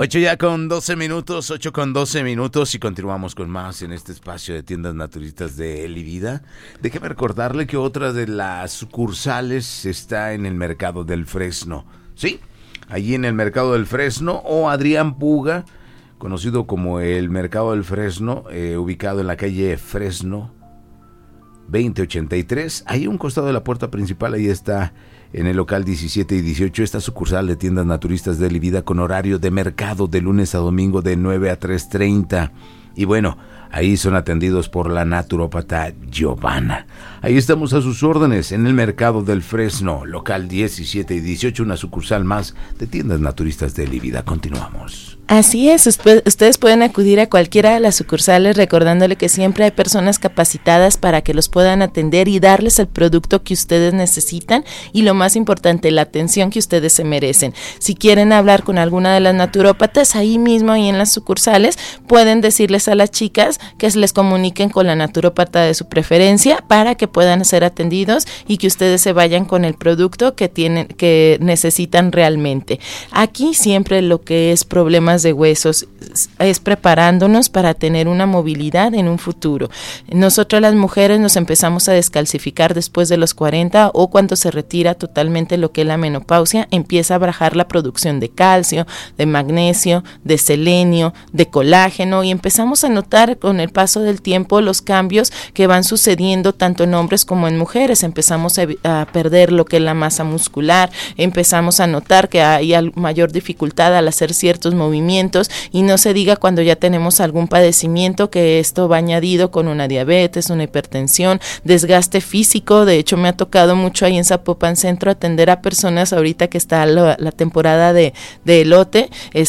8 con 12 minutos y continuamos con más en este espacio de tiendas naturistas de Eli Vida. Déjeme recordarle que otra de las sucursales está en el Mercado del Fresno. Sí, allí en el Mercado del Fresno, o Adrián Puga, conocido como el Mercado del Fresno, ubicado en la calle Fresno 2083. Ahí a un costado de la puerta principal, ahí está en el local 17 y 18, esta sucursal de tiendas naturistas de Eli Vida con horario de mercado de lunes a domingo de 9 a 3:30. Y bueno, ahí son atendidos por la naturópata Giovanna. Ahí estamos a sus órdenes en el Mercado del Fresno, local 17 y 18, una sucursal más de tiendas naturistas de Eli Vida. Continuamos. Así es, ustedes pueden acudir a cualquiera de las sucursales recordándole que siempre hay personas capacitadas para que los puedan atender y darles el producto que ustedes necesitan y lo más importante, la atención que ustedes se merecen. Si quieren hablar con alguna de las naturópatas, ahí mismo, ahí en las sucursales, pueden decirles a las chicas que se les comuniquen con la naturópata de su preferencia para que puedan ser atendidos y que ustedes se vayan con el producto que necesitan realmente. Aquí siempre lo que es problemas de huesos es preparándonos para tener una movilidad en un futuro. Nosotras las mujeres nos empezamos a descalcificar después de los 40 o cuando se retira totalmente lo que es la menopausia, empieza a bajar la producción de calcio, de magnesio, de selenio, de colágeno y empezamos a notar con el paso del tiempo los cambios que van sucediendo tanto en hombres como en mujeres. Empezamos a perder lo que es la masa muscular, empezamos a notar que hay mayor dificultad al hacer ciertos movimientos y no se diga cuando ya tenemos algún padecimiento que esto va añadido con una diabetes, una hipertensión, desgaste físico. De hecho me ha tocado mucho ahí en Zapopan Centro atender a personas ahorita que está la temporada de elote,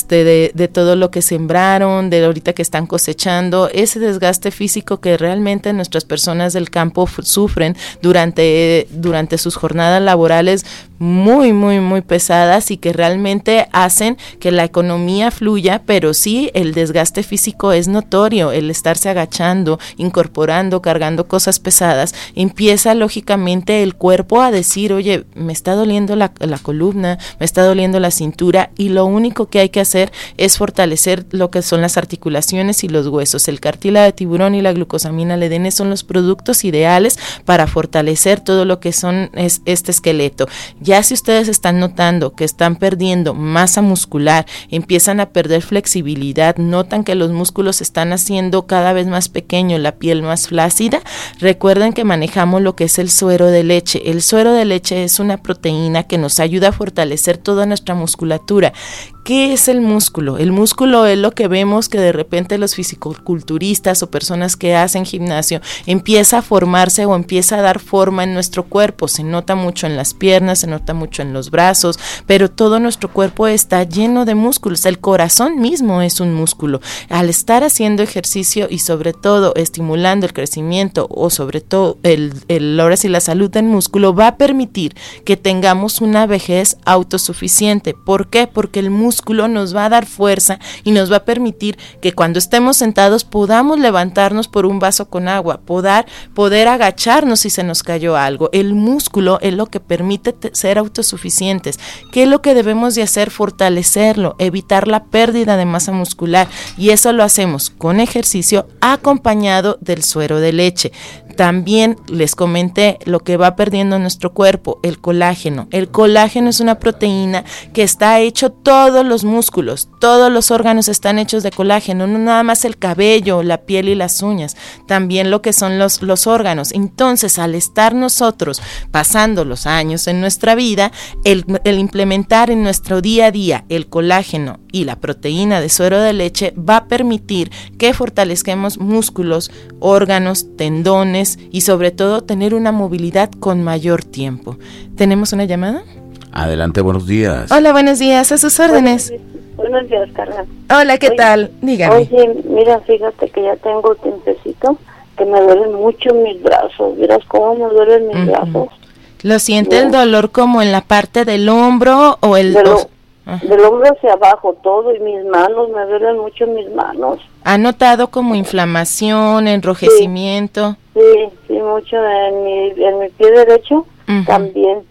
de todo lo que sembraron, de ahorita que están cosechando, ese desgaste físico que realmente nuestras personas del campo sufren durante sus jornadas laborales muy, muy, muy pesadas y que realmente hacen que la economía fluya, pero sí el desgaste físico es notorio, el estarse agachando, incorporando, cargando cosas pesadas, empieza lógicamente el cuerpo a decir, oye, me está doliendo la columna, me está doliendo la cintura y lo único que hay que hacer es fortalecer lo que son las articulaciones y los huesos. El cartílago de tiburón y la glucosamina LDN son los productos ideales para fortalecer todo lo que son este esqueleto. Ya si ustedes están notando que están perdiendo masa muscular, empiezan a perder flexibilidad, notan que los músculos se están haciendo cada vez más pequeños, la piel más flácida, recuerden que manejamos lo que es el suero de leche. El suero de leche es una proteína que nos ayuda a fortalecer toda nuestra musculatura. ¿Qué es el músculo? El músculo es lo que vemos que de repente los fisicoculturistas o personas que hacen gimnasio empieza a formarse o empieza a dar forma en nuestro cuerpo. Se nota mucho en las piernas, se nota mucho en los brazos, pero todo nuestro cuerpo está lleno de músculos. El corazón mismo es un músculo. Al estar haciendo ejercicio y sobre todo estimulando el crecimiento o sobre todo ahora sí la salud del músculo va a permitir que tengamos una vejez autosuficiente. ¿Por qué? Porque el músculo nos va a dar fuerza y nos va a permitir que cuando estemos sentados podamos levantarnos por un vaso con agua, poder agacharnos si se nos cayó algo. El músculo es lo que permite ser autosuficientes. ¿Qué es lo que debemos de hacer? Fortalecerlo, evitar la pérdida de masa muscular y eso lo hacemos con ejercicio acompañado del suero de leche. También les comenté lo que va perdiendo nuestro cuerpo, el colágeno. El colágeno es una proteína que está hecho todos los músculos, todos los órganos están hechos de colágeno, no nada más el cabello, la piel y las uñas, también lo que son los órganos. Entonces, al estar nosotros pasando los años en nuestra vida, el implementar en nuestro día a día el colágeno y la proteína de suero de leche va a permitir que fortalezcamos músculos, órganos, tendones y sobre todo tener una movilidad con mayor tiempo. ¿Tenemos una llamada? Adelante, buenos días. Hola, buenos días, a sus órdenes. Buenos días, Carla. Hola, ¿qué tal? Dígame. Oye, mira, fíjate que ya tengo tiempecito que me duelen mucho mis brazos. Miras cómo me duelen mis brazos. ¿Lo siente el dolor como en la parte del hombro o el... Del hombro hacia abajo todo y mis manos, me duelen mucho mis manos. ¿Ha notado como inflamación, enrojecimiento? Sí, mucho en mi pie derecho también.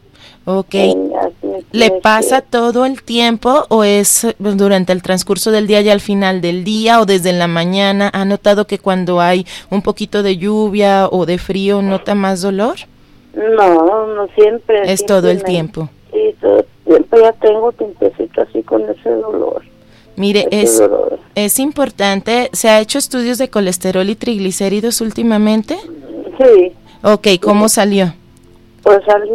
Ok. ¿Le pasa todo el tiempo o es durante el transcurso del día y al final del día o desde la mañana? ¿Ha notado que cuando hay un poquito de lluvia o de frío nota más dolor? No siempre. Es todo el tiempo. Sí, todo el tiempo ya tengo tiempecito así con ese dolor. Mire, es importante. ¿Se ha hecho estudios de colesterol y triglicéridos últimamente? Sí. Ok, ¿cómo salió? Pues salí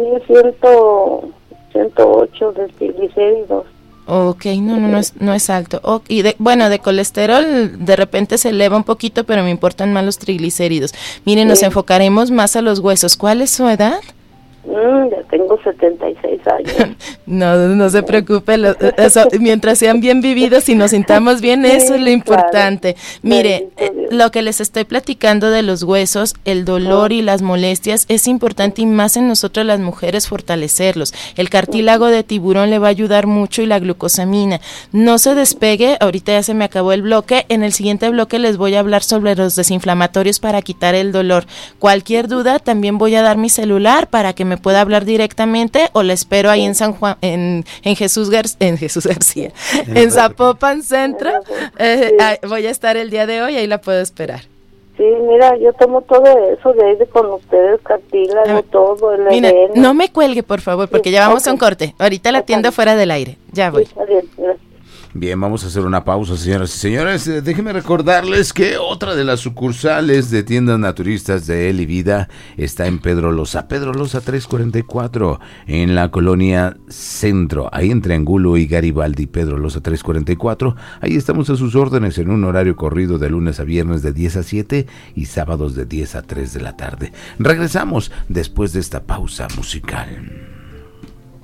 108 de triglicéridos. Ok, no es alto. Y de colesterol de repente se eleva un poquito, pero me importan más los triglicéridos. Miren, nos enfocaremos más a los huesos. ¿Cuál es su edad? Ya tengo 76 años. No se preocupe, mientras sean bien vividos y nos sintamos bien, eso es lo importante. Claro. Mire, lo que les estoy platicando de los huesos, el dolor y las molestias, es importante y más en nosotros las mujeres fortalecerlos. El cartílago de tiburón le va a ayudar mucho y la glucosamina. No se despegue, ahorita ya se me acabó el bloque, en el siguiente bloque les voy a hablar sobre los desinflamatorios para quitar el dolor. Cualquier duda, también voy a dar mi celular para que me pueda hablar directamente o le espero ahí en San Juan, en Jesús García, en Zapopan Centro. Voy a estar el día de hoy, ahí la puedo esperar. Sí, mira, yo tomo todo eso de ahí con ustedes, cartílago, todo, el mira, no me cuelgue, por favor, porque ya vamos a un corte. Ahorita la atiendo fuera del aire. Ya voy. Sí, está bien, gracias. Bien, vamos a hacer una pausa, señoras y señores. Déjenme recordarles que otra de las sucursales de tiendas naturistas de Él y Vida está en Pedro Loza 344, en la colonia Centro, ahí entre Angulo y Garibaldi. Pedro Loza 344, ahí estamos a sus órdenes en un horario corrido de lunes a viernes de 10 a 7 y sábados de 10 a 3 de la tarde. Regresamos después de esta pausa musical.